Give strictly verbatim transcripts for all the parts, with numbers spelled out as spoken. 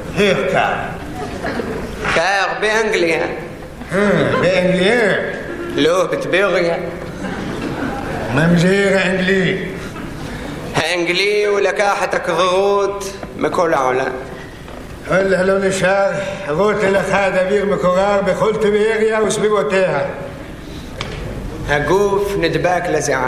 איך קר? קר באנגליה. באנגליה? לא, בטבריה. ממזיר האנגלי. האנגלי הוא לקח את הקררות מכל העולם. וואלה, לא נשאר רוטל אחד אוויר מקורר בכל טבריה וסביבותיה. הגוף נדבק לזיעה.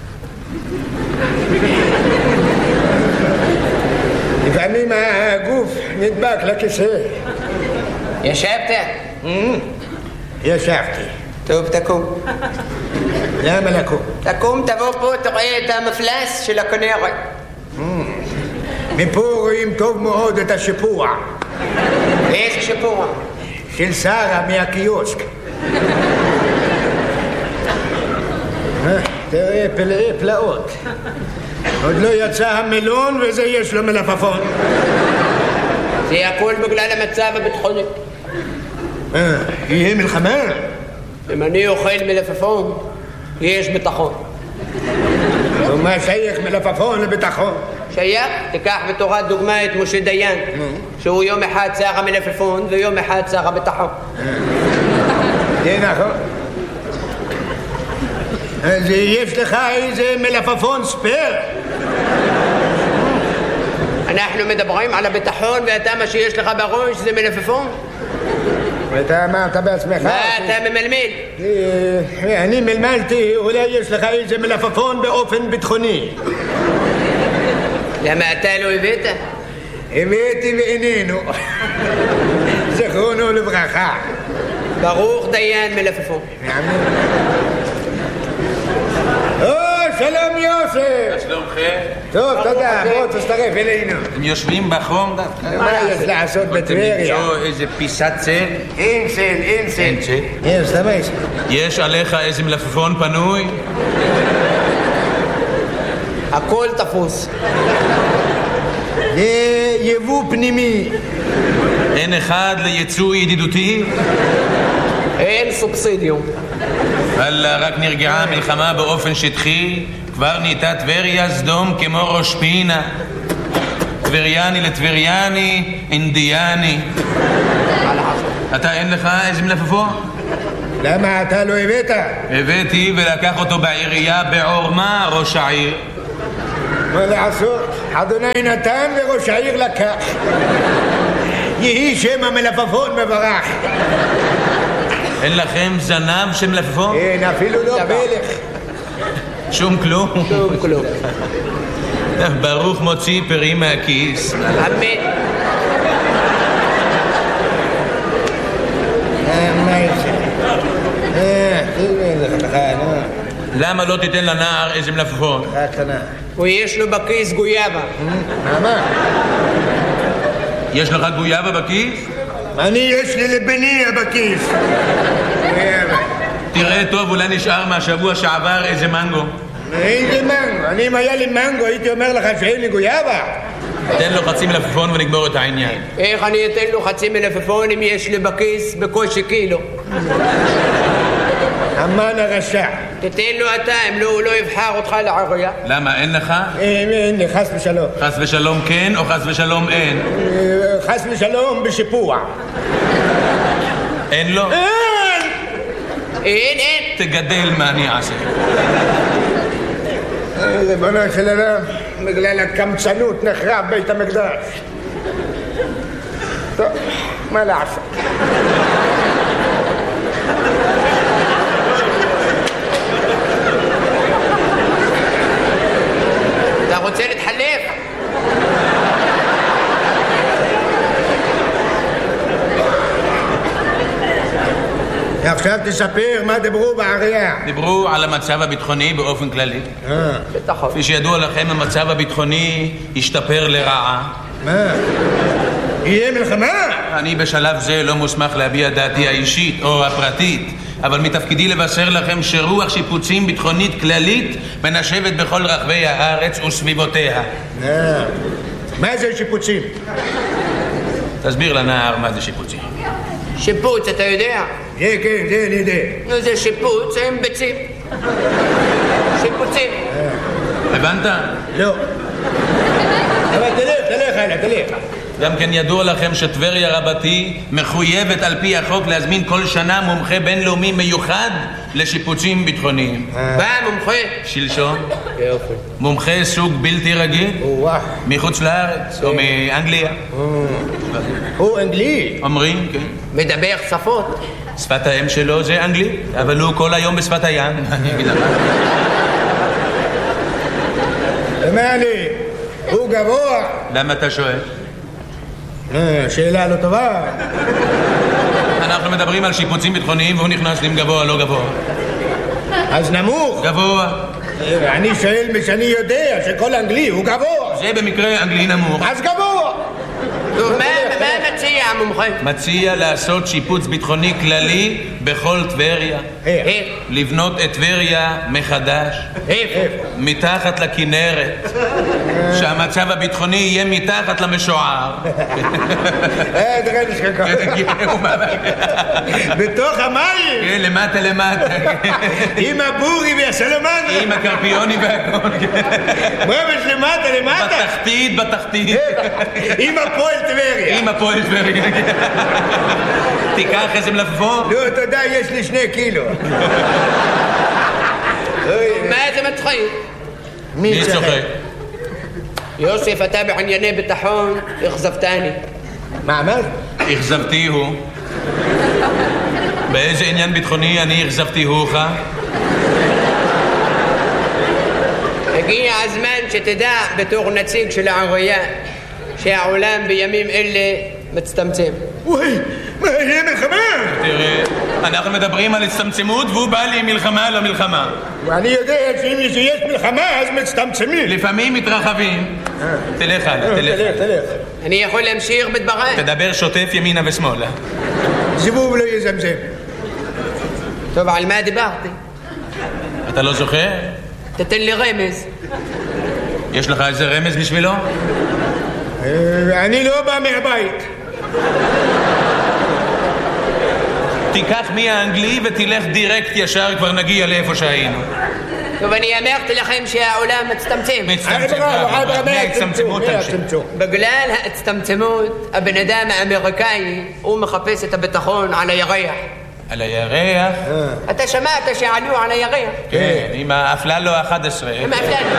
לפעמים הגוף נדבק לכיסא. ישבת? ישבתי. טוב, תקום. למה לקום? תקום, תבוא פה, תראה את המפלס של הכנרת. מפה רואים טוב מאוד את השיפוע. איזה שיפוע? של שרה מהקיוסק. תראה פלאי פלאות. עוד לא יצא המלון וזה יש לו מלפפון. זה הכל בגלל המצב הביטחוני. יהיה מלחמה? אם אני אוכל מלפפון, יש ביטחון. ומה שייך מלפפון לביטחון? שייך? תיקח בתורת דוגמה את משה דיין, שהוא יום אחד שר המלפפון ויום אחד שר הביטחון. זה נכון. אז יש לך איזה מלפפון ספייר? אנחנו מדברים על הביטחון ואתה מה שיש לך בראש זה מלפפון? ואתה אמרת בעצמך? מה אתה ממלמל? אני מלמלתי, אולי יש לך איזה מלפפון באופן ביטחוני. למה אתה לא הבאת? הבאתי ואיננו. זכרונו לברכה. ברוך דיין מלפפון. או, שלום יוסף. שלומכם? טוב, תודה, בוא תצטרף אלינו. אתם יושבים בחום דווקא? מה יש לעשות בטבריה? אתם למצוא איזה פיסת צל? אין צל, אין צל. אין צל? יש, תמש. יש עליך איזה מלפפון פנוי? הכל תפוס. זה יבוא פנימי. אין אחד ליצוא ידידותי? אין סובסידיום. וואלה, רק נרגעה המלחמה באופן שטחי, כבר נהייתה טבריה סדום כמו ראש פינה. טבריאני לטבריאני, אינדיאני. אתה אין לך איזה מלפפון? למה אתה לא הבאת? הבאתי ולקח אותו בעירייה בעורמה ראש העיר. מה לעשות? אדוני נתן וראש העיר לקח. יהי שם המלפפון מברך. אין לכם זנב של מלפפון? אין, אפילו לא פלך. שום כלום? שום כלום. ברוך מוציא פרי מהכיס. אמן. מה יש? למה לא תיתן לנער איזה מלפפון? קטנה. הוא יש לו בכיס גויאבה. מה? יש לך גויאבה בכיס? אני יש לי לבניה בכיס. תראה טוב, אולי נשאר מהשבוע שעבר איזה מנגו. איזה מנגו? אני אם היה לי מנגו הייתי אומר לך שאין לי גויאבה. תן לו חצי מלפפון ונגמור את העניין. איך אני אתן לו חצי מלפפון אם יש לי בכיס בקושי קילו? המן הרשע. תתן לו אתה, אם לא, הוא לא יבחר אותך לעירייה. למה, אין לך? אין לי, חס ושלום. חס ושלום כן או חס ושלום אין? חס ושלום בשיפוע. אין לו? אין! אין, אין. תגדל מה אני אעשה. ריבונו של עולם, בגלל הקמצנות נחרב בית המקדש. טוב, מה לעשות? אתה רוצה להתחלף? עכשיו תספר מה דיברו בעירייה. דיברו על המצב הביטחוני באופן כללי. בטחון. כפי שידוע לכם, המצב הביטחוני השתפר לרעה. מה? יהיה מלחמה? אני בשלב זה לא מוסמך להביע דעתי האישית או הפרטית, אבל מתפקידי לבשר לכם שרוח שיפוצים ביטחונית כללית מנשבת בכל רחבי הארץ וסביבותיה. מה זה שיפוצים? תסביר לנער מה זה שיפוצים. שיפוץ, אתה יודע? כן, כן, זה אני יודע. נו, זה שיפוץ עם ביצים. שיפוצים. הבנת? לא. אבל תלך, תלך הלאה, תלך. גם כן ידוע לכם שטבריה רבתי מחויבת על פי החוק להזמין כל שנה מומחה בינלאומי מיוחד לשיפוצים ביטחוניים. בא מומחה? שלשום. יופי. מומחה סוג בלתי רגיל. וואו. מחוץ לארץ או מאנגליה. הוא אנגלי. אומרים, כן. מדבר שפות? שפת האם שלו זה אנגלית, אבל הוא כל היום בשפת הים. אני אגיד לך. מה לי? הוא גבוה. למה אתה שואל? שאלה לא טובה. אנחנו מדברים על שיפוצים ביטחוניים והוא נכנס עם גבוה, לא גבוה. אז נמוך. גבוה. אני שואל משאני יודע שכל אנגלי הוא גבוה. זה במקרה אנגלי נמוך. אז גבוה. טוב, מה מציע המומחה? מציע לעשות שיפוץ ביטחוני כללי בכל טבריה. איך? לבנות את טבריה מחדש. איפה? מתחת לכנרת. שהמצב הביטחוני יהיה מתחת למשוער. אה, תראה לי שככה. בתוך המים. כן, למטה למטה. עם הבורי והסלמנדרה. עם הקרפיוני והכל. מה יש למטה למטה? בתחתית, בתחתית. עם הפועל טבריה. עם הפועל טבריה. תיקח איזה מלפפון. לא, תודה, יש לי שני קילו. מה זה מצחיק? מי צוחק? יוסף, אתה בענייני ביטחון, אכזבתני. מה אמרת? אכזבתי הוא. באיזה עניין ביטחוני אני אכזבתי הוך? הגיע הזמן שתדע בתור נציג של העירייה שהעולם בימים אלה מצטמצם. וואי, מה יהיה מלחמה? תראה, אנחנו מדברים על הצטמצמות והוא בא לי עם מלחמה לא מלחמה. ואני יודע שאם יש מלחמה אז מצטמצמים. לפעמים מתרחבים. תלך הלאה, תלך. תלך, תלך. אני יכול להמשיך בדבריי? תדבר שוטף ימינה ושמאלה. זבוב לא יזמזם. טוב, על מה דיברתי? אתה לא זוכר? תתן לי רמז. יש לך איזה רמז בשבילו? אני לא בא מהבית. תיקח מי האנגלי ותלך דירקט ישר, כבר נגיע לאיפה שהיינו. טוב, אני אמרתי לכם שהעולם מצטמצם. מצטמצם, מהצטמצמות תמשיך. בגלל ההצטמצמות, הבן אדם האמריקאי, הוא מחפש את הביטחון על הירח. על הירח? אתה שמעת שעלו על הירח? כן, עם האפללו ה-אחת עשרה. עם האפללו.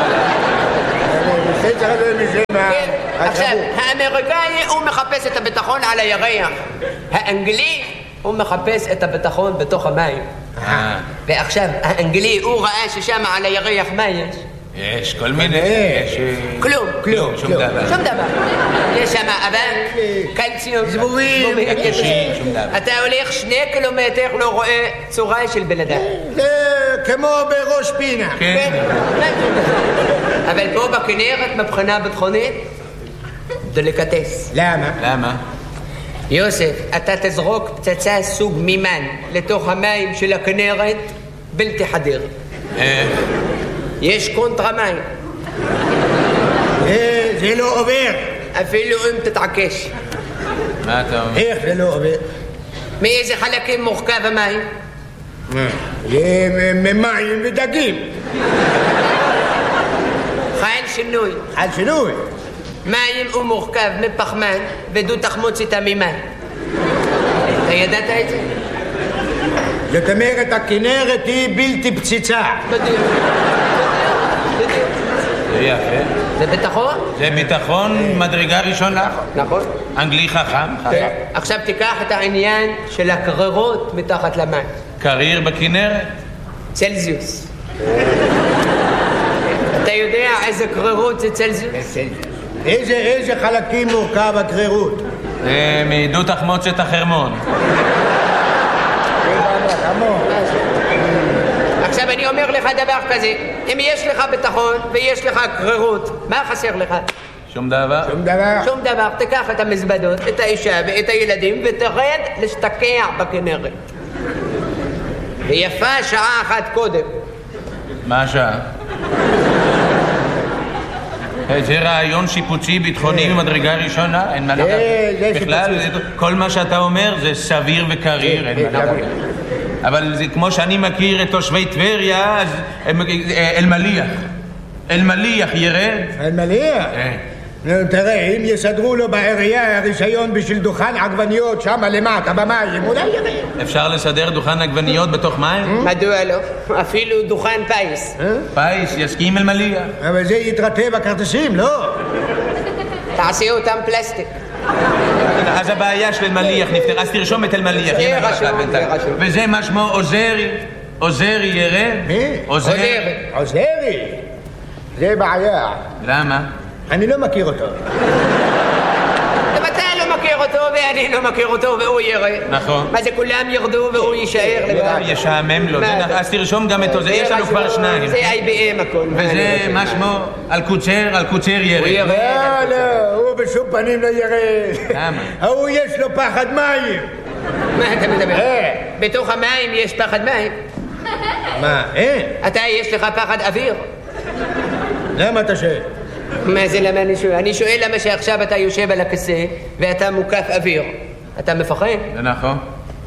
עכשיו, האמריקאי הוא מחפש את הביטחון על הירח. האנגלי הוא מחפש את הביטחון בתוך המים. ועכשיו, האנגלי הוא ראה ששם על הירח מה יש? יש כל מיני... כלום. כלום, שום דבר. שום דבר. יש שם אבק, קלציום, זבובים. שום דבר. אתה הולך שני קילומטר, לא רואה צורה של בן אדם. זה כמו בראש פינה. כן. אבל פה בכנרת, מבחינה ביטחונית, דליקטס. למה? למה? יוסף, אתה תזרוק פצצה סוג מימן לתוך המים של הכנרת בלתי חדיר. יש קונטרה מים. זה לא עובר. אפילו אם תתעקש. מה אתה אומר? איך זה לא עובר? מאיזה חלקים מורכב המים? ממים ודגים. חל שינוי. חל שינוי. מים הוא מורכב מפחמן ודו תחמוצת המימן. אתה ידעת את זה? זאת אומרת, הכנרת היא בלתי פציצה. בדיוק. בדיוק. זה יפה. זה ביטחון? זה ביטחון מדרגה ראשונה. נכון. אנגלי חכם. עכשיו תיקח את העניין של הקררות מתחת למים. קריר בכנרת? צלזיוס. אתה יודע איזה קררות זה צלזיוס? איזה, איזה חלקים מורכב הקרירות? זה מדו תחמוצת החרמון. עכשיו אני אומר לך דבר כזה, אם יש לך ביטחון ויש לך קרירות, מה חסר לך? שום דבר? שום דבר. שום דבר. תיקח את המזוודות, את האישה ואת הילדים ותרד להשתקע בכנרת. ויפה שעה אחת קודם. מה השעה? זה רעיון שיפוצי ביטחוני ממדרגה ראשונה, אין מה לדעת. בכלל, כל מה שאתה אומר זה סביר וקריר, אין מה לדעת. אבל זה כמו שאני מכיר את תושבי טבריה, אז אל-מליח. אל-מליח ירד. אל-מליח? תראה, אם יסדרו לו בעירייה הרישיון בשביל דוכן עגבניות שם למטה במים, אולי יראה. אפשר לסדר דוכן עגבניות בתוך מים? מדוע לא? אפילו דוכן פייס. פייס, יסכים אל מליח. אבל זה יתרטה בכרטיסים, לא? תעשי אותם פלסטיק. אז הבעיה של מליח נפתר, אז תרשום את אלמליח. זה רשום, זה רשום. וזה מה שמו עוזרי? עוזרי ירד? מי? עוזרי. עוזרי? זה בעיה. למה? אני לא מכיר אותו. גם אתה לא מכיר אותו ואני לא מכיר אותו והוא ירד. נכון. מה זה כולם ירדו והוא יישאר לבד? ישעמם לו, אז תרשום גם את זה, יש לנו כבר שניים. זה איי בי אם הכל. וזה מה שמו? אלקוצר, אלקוצר ירד. הוא ירד. לא, לא, הוא בשום פנים לא ירד. למה? הוא יש לו פחד מים. מה אתה מדבר? בתוך המים יש פחד מים. מה, אין? אתה יש לך פחד אוויר. למה אתה שואל? מה זה למה אני שואל? אני שואל למה שעכשיו אתה יושב על הכיסא ואתה מוקף אוויר. אתה מפחד? זה נכון.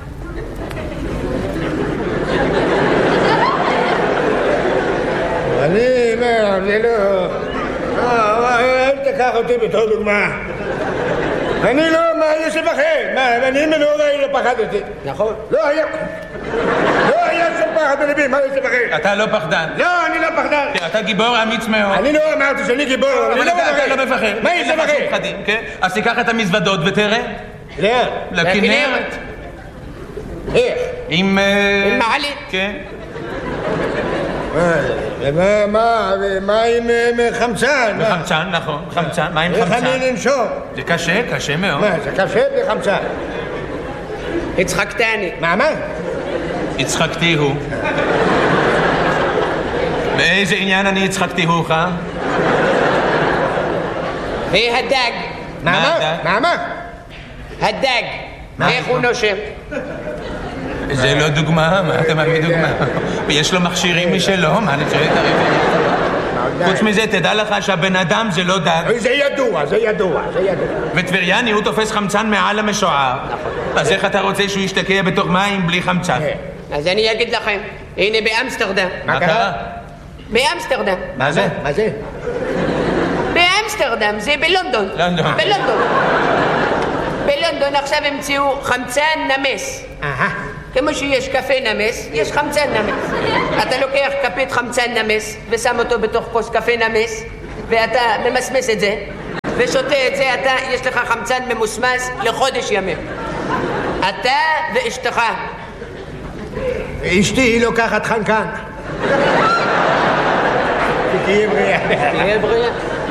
אני, מה, זה לא... אל תקח אותי בתור דוגמה. אני לא, מה, יש לפחד? מה, אני מנורי לא פחדתי. נכון. לא היה... לא היה שום פחד בלבי, מה יש לפחד? אתה לא פחדן. לא, אני לא פחדן. אתה גיבור אמיץ מאוד. אני לא אמרתי שאני גיבור, אני לא מפחד. אתה לא מפחד. מה יש לפחד? אז תיקח את המזוודות ותראה. לאן? לכנרת. איך? עם... עם מעלית. כן. מה, מה, מה עם חמצן? חמצן, נכון, חמצן, מה עם חמצן? איך אני לנשום? זה קשה, קשה מאוד. מה, זה קשה בלי חמצן? הצחקתני. מה, מה? הצחקתי הוא. באיזה עניין אני הצחקתי הוך? והדג. מה, מה? מה, מה? הדג. איך הוא נושם? זה לא דוגמה, מה אתה מביא דוגמה? יש לו מכשירים משלו, מה אני צריך את הרפאים? חוץ מזה, תדע לך שהבן אדם זה לא דג. זה ידוע, זה ידוע, זה ידוע. וטבריאני הוא תופס חמצן מעל המשוער. אז איך אתה רוצה שהוא ישתקע בתוך מים בלי חמצן? אז אני אגיד לכם, הנה באמסטרדם. מה קרה? באמסטרדם. מה זה? מה זה? באמסטרדם, זה בלונדון. לונדון. בלונדון. בלונדון עכשיו המציאו חמצן נמס. אהה. כמו שיש קפה נמס, יש חמצן נמס. אתה לוקח כפית חמצן נמס ושם אותו בתוך כוס קפה נמס ואתה ממסמס את זה ושותה את זה, אתה, יש לך חמצן ממוסמס לחודש ימים. אתה ואשתך. אשתי היא לוקחת חנקן. תהיה בריאה. תהיה בריאה.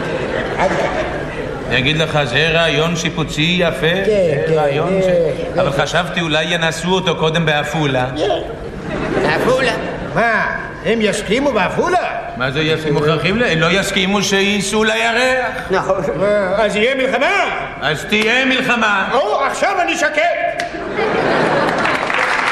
אני אגיד לך, זה רעיון שיפוצי יפה. כן, כן. רעיון ש... אבל חשבתי אולי ינסו אותו קודם באפולה. באפולה. מה, הם יסכימו באפולה? מה זה יסכימו? מוכרחים ל... לא יסכימו שייסעו לירח. נכון. אז יהיה מלחמה? אז תהיה מלחמה. או, עכשיו אני שקט.